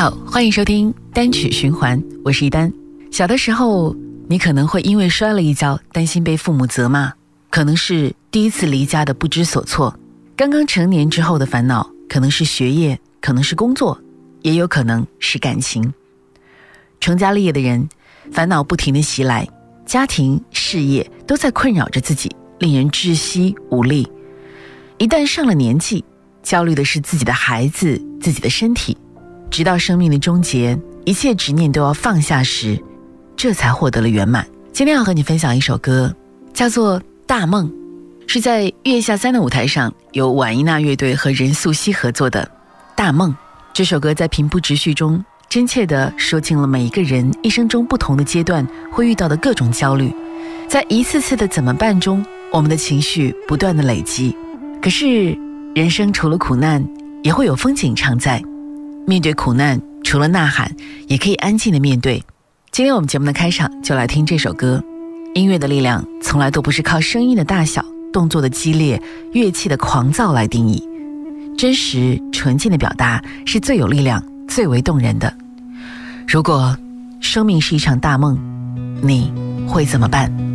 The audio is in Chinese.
好，欢迎收听单曲循环，我是一丹。小的时候，你可能会因为摔了一跤，担心被父母责骂，可能是第一次离家的不知所措，刚刚成年之后的烦恼，可能是学业，可能是工作，也有可能是感情。成家立业的人，烦恼不停地袭来，家庭、事业都在困扰着自己，令人窒息无力。一旦上了年纪，焦虑的是自己的孩子，自己的身体，直到生命的终结，一切执念都要放下时，这才获得了圆满。今天要和你分享一首歌，叫做《大梦》，是在月下3的舞台上由婉伊娜乐队和任素汐合作的《大梦》。这首歌在平铺直叙中真切地说尽了每一个人一生中不同的阶段会遇到的各种焦虑，在一次次的怎么办中，我们的情绪不断的累积。可是人生除了苦难，也会有风景常在。面对苦难，除了呐喊，也可以安静的面对。今天我们节目的开场就来听这首歌。音乐的力量从来都不是靠声音的大小、动作的激烈、乐器的狂躁来定义，真实纯净的表达是最有力量、最为动人的。如果生命是一场大梦，你会怎么办？